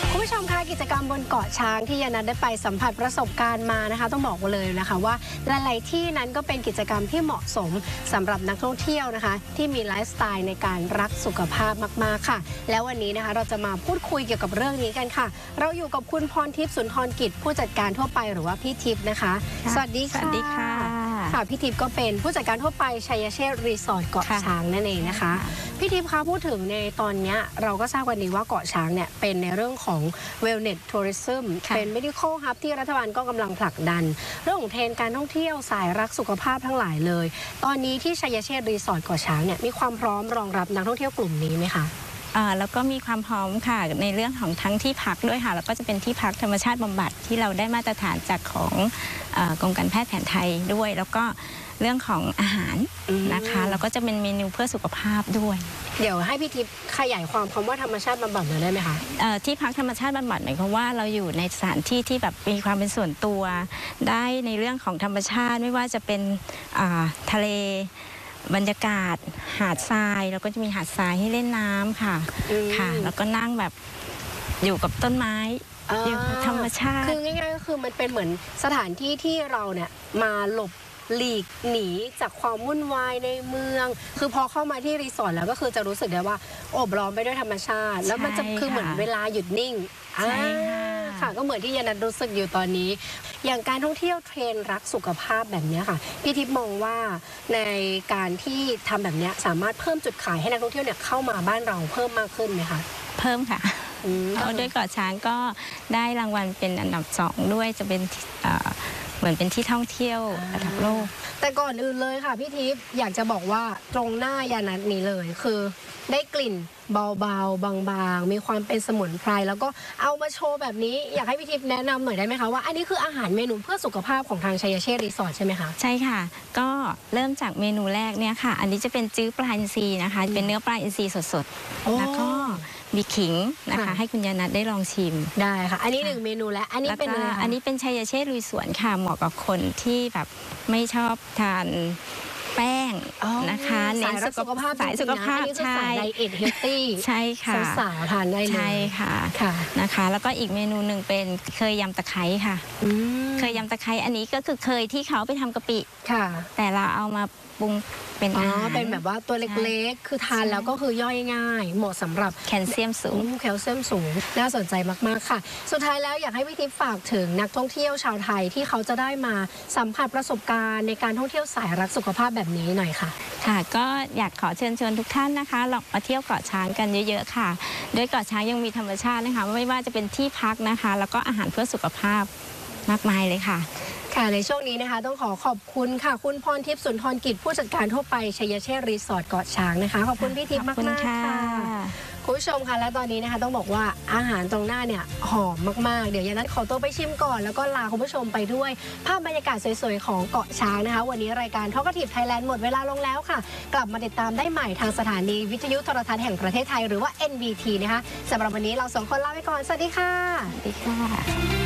คุณผู้ชมคะกิจกรรมบนเกาะช้างที่ยานัทได้ไปสัมผัสประสบการณ์มานะคะต้องบอกเลยนะคะว่าหลายๆที่นั้นก็เป็นกิจกรรมที่เหมาะสมสำหรับนักท่องเที่ยวนะคะที่มีไลฟ์สไตล์ในการรักสุขภาพมากๆค่ะแล้ววันนี้นะคะเราจะมาพูดคุยเกี่ยวกับเรื่องนี้กันค่ะเราอยู่กับคุณพรทิพย์สุนทรกิจผู้จัดการทั่วไปหรือว่าพี่ทิพย์นะคะสวัสดีค่ะสวัสดีค่ะค่ะพี่ทิพย์ก็เป็นผู้จัดการทั่วไปชัยเชษฐ์รีสอร์ทเกาะช้างนั่นเองนะคะพี่ทิพย์คะพูดถึงในตอนนี้เราก็ทราบวันนี้ว่าเกาะช้างเนี่ยเป็นในเรื่องของ Wellness Tourism เป็น Medical Hub ที่รัฐบาลก็กำลังผลักดันเรื่องของเทรนด์การท่องเที่ยวสายรักสุขภาพทั้งหลายเลยตอนนี้ที่ชัยเชษฐ์รีสอร์ทเกาะช้างเนี่ยมีความพร้อมรองรับนักท่องเที่ยวกลุ่มนี้ไหมคะแล้วก็มีความพร้อมค่ะในเรื่องของทั้งที่พักด้วยค่ะแล้วก็จะเป็นที่พักธรรมชาติบำบัดที่เราได้มาตรฐานจากของกรมการแพทย์แผนไทยด้วยแล้วก็เรื่องของอาหารนะคะแล้วก็จะเป็นเมนูเพื่อสุขภาพด้วยเดี๋ยวให้พี่ทิพย์ขยายความคำว่าธรรมชาติบำบัดหน่อยได้ไหมคะที่พักธรรมชาติบำบัดหมายความว่าเราอยู่ในสถานที่ที่แบบมีความเป็นส่วนตัวได้ในเรื่องของธรรมชาติไม่ว่าจะเป็นทะเลบรรยากาศหาดทรายแล้วก็จะมีหาดทรายให้เล่นน้ำค่ะแล้วก็นั่งแบบอยู่กับต้นไม้อยู่กับธรรมชาติคือง่ายๆก็คือมันเป็นเหมือนสถานที่ที่เราเนี่ยมาหลบหลีกหนีจากความวุ่นวายในเมืองคือพอเข้ามาที่รีสอร์ทแล้วก็คือจะรู้สึกได้ว่าโอบล้อมไปด้วยธรรมชาติแล้วมันจะคือเหมือนเวลาหยุดนิ่งค่ะก็เหมือนที่ยานัทรู้สึกอยู่ตอนนี้อย่างการท่องเที่ยวเทรนรักสุขภาพแบบนี้ค่ะพี่ทิพย์มองว่าในการที่ทำแบบนี้สามารถเพิ่มจุดขายให้นักท่องเที่ยวเนี่ยเข้ามาบ้านเราเพิ่มมากขึ้นไหมคะเพิ่มค่ะเพราะด้วยเกาะช้างก็ได้รางวัลเป็นอันดับ2ด้วยจะเป็นเหมือนเป็นที่ท่องเที่ยวระดับโลกแต่ก่อนอื่นเลยค่ะพี่ทิพย์อยากจะบอกว่าตรงหน้ายานัทนี้เลยคือได้กลิ่นเบาๆบางๆมีความเป็นสมุนไพรแล้วก็เอามาโชว์แบบนี้อยากให้พี่ทิพย์แนะนำหน่อยได้ไหมคะว่าอันนี้คืออาหารเมนูเพื่อสุขภาพของทางชัยเชษฐ์รีสอร์ทใช่ไหมคะใช่ค่ะก็เริ่มจากเมนูแรกเนี่ยค่ะอันนี้จะเป็นจื้อปลาอินทรีนะคะเป็นเนื้อปลาอินทรีสดๆแล้วก็มีขิงนะคะให้คุณยานัทได้ลองชิมได้ค่ะอันนี้1เมนูแล้วอันนี้เป็นอะไรคะอันนี้เป็นชัยเชษฐ์ลุยสวนค่ะเหมาะกับคนที่แบบไม่ชอบทานแป้งนะคะเน้นสุขภาพสายสุขภาพใช่ไดเอทเฮลตี้ใช่ค่ะสาวทานได้เลยใช่ค่ะนะคะแล้วก็อีกเมนูหนึ่งเป็นเคยยำตะไคร้ค่ะเคยยำตะไคร้อันนี้ก็คือเคยที่เขาไปทำกะปิค่ะแต่เราเอามาปรุงเป็นอาหารเป็นแบบว่าตัวเล็กๆคือทานแล้วก็คือย่อยง่ายเหมาะสำหรับแคลเซียมสูงน่าสนใจมากๆค่ะสุดท้ายแล้วอยากให้พี่ทิพย์ฝากถึงนักท่องเที่ยวชาวไทยที่เขาจะได้มาสัมผัสประสบการณ์ในการท่องเที่ยวสายรักสุขภาพแบบนี้หน่อยค่ะค่ะก็อยากขอเชิญชวนทุกท่านนะคะลองมาเที่ยวเกาะช้างกันเยอะๆค่ะโดยเกาะช้างยังมีธรรมชาตินะคะไม่ว่าจะเป็นที่พักนะคะแล้วก็อาหารเพื่อสุขภาพมากมายเลยค่ะค่ะในช่วงนี้นะคะต้องขอบคุณค่ะคุณพรทิพย์สุนทรกิจผู้จัดการทั่วไปชัยเชษฐ์รีสอร์ทเกาะช้างนะคะขอบคุณพี่ทิพย์มากๆค่ะคุณผู้ชมคะและตอนนี้นะคะต้องบอกว่าอาหารตรงหน้าเนี่ยหอมมากๆเดี๋ยวยานัทขอตัวไปชิมก่อนแล้วก็ลาคุณผู้ชมไปด้วยภาพบรรยากาศสวยๆของเกาะช้างนะคะวันนี้รายการTalkative Thailandหมดเวลาลงแล้วค่ะกลับมาติดตามได้ใหม่ทางสถานีวิทยุโทรทัศน์แห่งประเทศไทยหรือว่า NBT นะคะสำหรับวันนี้เรา2คนลาไปก่อนสวัสดีค่ะสวัสดีค่ะ